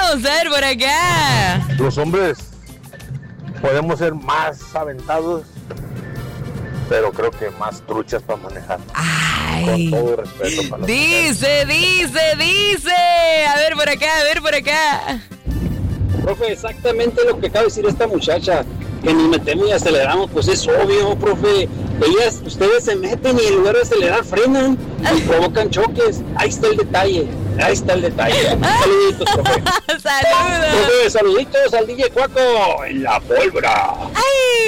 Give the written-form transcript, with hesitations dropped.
A ver por acá. Los hombres podemos ser más aventados, pero creo que más truchas para manejar. Ay. Con todo respeto para los Dice. A ver por acá. Profe, exactamente lo que acaba de decir esta muchacha, que nos metemos y aceleramos, pues es obvio, profe. Ustedes se meten y en lugar de acelerar frenan y provocan choques. Ahí está el detalle. Saluditos, profe. Saludos. Profe, saluditos al DJ Cuaco en la pólvora. Ay.